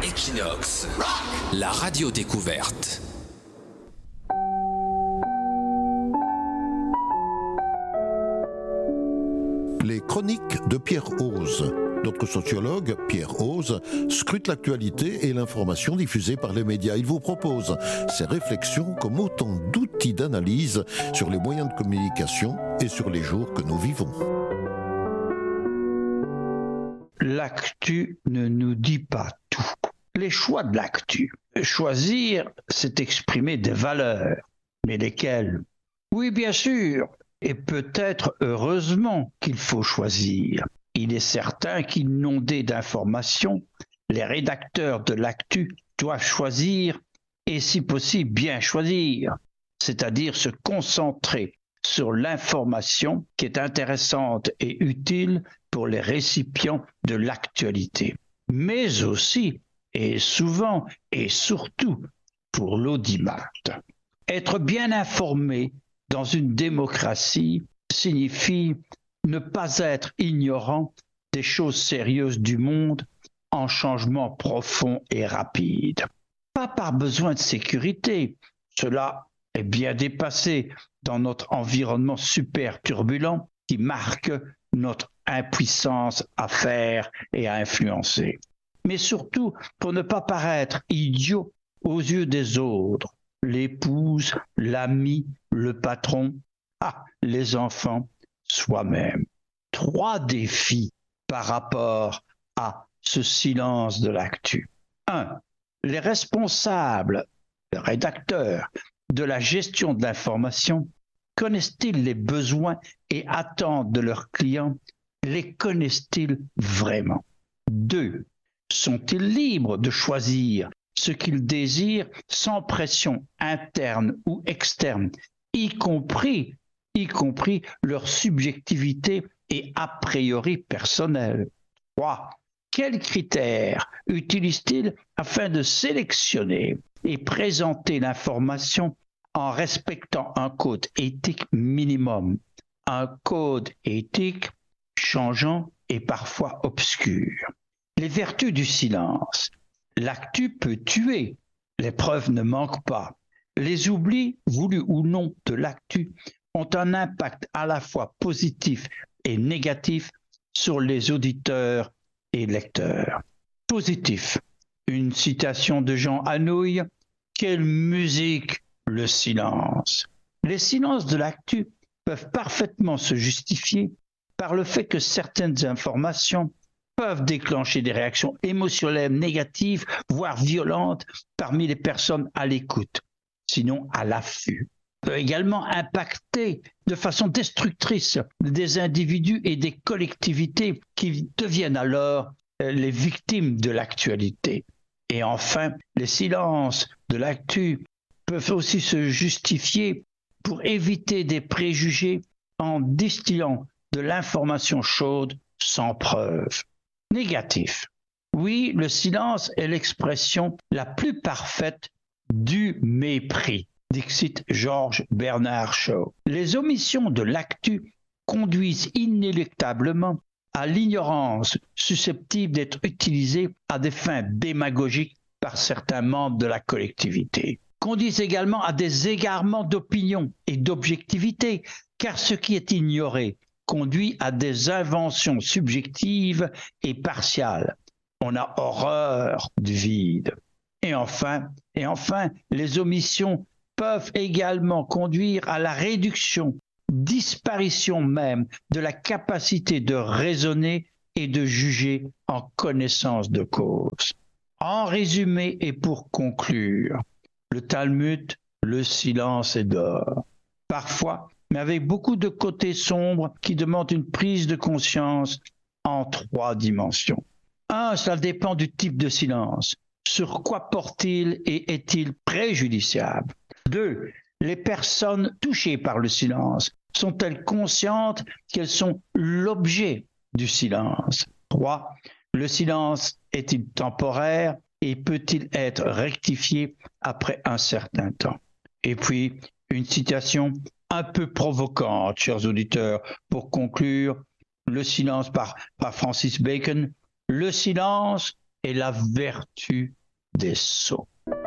Equinox, la radio découverte. Les chroniques de Pierre Hoze. Notre sociologue, Pierre Hoze, scrute l'actualité et l'information diffusée par les médias. Il vous propose ses réflexions comme autant d'outils d'analyse sur les moyens de communication et sur les jours que nous vivons. L'actu ne nous dit pas tout. Les choix de l'actu. Choisir, c'est exprimer des valeurs. Mais lesquelles ? Oui, bien sûr, et peut-être heureusement qu'il faut choisir. Il est certain qu'inondés d'informations, les rédacteurs de l'actu doivent choisir et si possible bien choisir, c'est-à-dire se concentrer sur l'information qui est intéressante et utile pour les récipients de l'actualité, mais aussi et souvent et surtout pour l'audimat. Être bien informé dans une démocratie signifie ne pas être ignorant des choses sérieuses du monde en changement profond et rapide. Pas par besoin de sécurité, cela est bien dépassé dans notre environnement super turbulent qui marque notre impuissance à faire et à influencer. Mais surtout pour ne pas paraître idiot aux yeux des autres, l'épouse, l'ami, le patron, les enfants, soi-même. 3 défis par rapport à ce silence de l'actu. 1. Les responsables, les rédacteurs de la gestion de l'information, connaissent-ils les besoins et attentes de leurs clients ? Les connaissent-ils vraiment ? 2. Sont-ils libres de choisir ce qu'ils désirent sans pression interne ou externe, y compris leur subjectivité et a priori personnelle. 3. Quels critères utilisent-ils afin de sélectionner et présenter l'information en respectant un code éthique minimum, un code éthique changeant et parfois obscur. Les vertus du silence. L'actu peut tuer, les preuves ne manquent pas. Les oublis, voulus ou non, de l'actu ont un impact à la fois positif et négatif sur les auditeurs et lecteurs. Positif. Une citation de Jean Anouilh. Quelle musique, le silence. Les silences de l'actu peuvent parfaitement se justifier par le fait que certaines informations peuvent déclencher des réactions émotionnelles négatives, voire violentes, parmi les personnes à l'écoute, sinon à l'affût. Peut également impacter de façon destructrice des individus et des collectivités qui deviennent alors les victimes de l'actualité. Et enfin, les silences de l'actu peuvent aussi se justifier pour éviter des préjugés en distillant de l'information chaude sans preuve. Négatif. Oui, le silence est l'expression la plus parfaite du mépris. Dixit George Bernard Shaw. Les omissions de l'actu conduisent inéluctablement à l'ignorance susceptible d'être utilisée à des fins démagogiques par certains membres de la collectivité. Conduisent également à des égarements d'opinion et d'objectivité, car ce qui est ignoré conduit à des inventions subjectives et partiales. On a horreur du vide. Et enfin, les omissions peuvent également conduire à la réduction, disparition même de la capacité de raisonner et de juger en connaissance de cause. En résumé et pour conclure, le Talmud, le silence est d'or. Parfois, mais avec beaucoup de côtés sombres qui demandent une prise de conscience en 3 dimensions. 1, cela dépend du type de silence. Sur quoi porte-t-il et est-il préjudiciable ? 2, les personnes touchées par le silence sont-elles conscientes qu'elles sont l'objet du silence ? 3, le silence est-il temporaire et peut-il être rectifié après un certain temps ? Et puis, une citation un peu provocante, chers auditeurs, pour conclure, le silence par Francis Bacon. Le silence et la vertu des sots.